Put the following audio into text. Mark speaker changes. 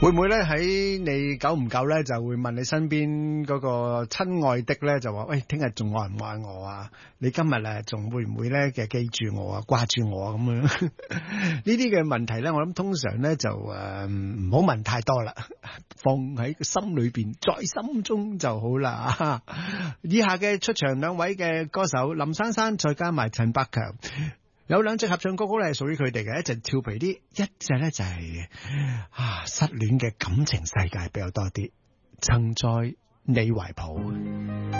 Speaker 1: 會唔會咧喺你久唔久咧就會問你身邊嗰個親愛的咧就話喂，聽日仲愛唔愛我啊？你今日咧仲會唔會咧嘅記住我啊，掛住我啊咁樣？呢啲嘅問題咧，我諗通常咧就唔好問太多啦，放喺心裏邊，在心中就好啦。以下嘅出場兩位嘅歌手林珊珊再加埋陳百強。有兩隻合唱歌曲咧係屬於佢哋嘅，一隻俏皮啲，一隻咧就係失戀嘅感情世界比較多啲，曾在你懷抱。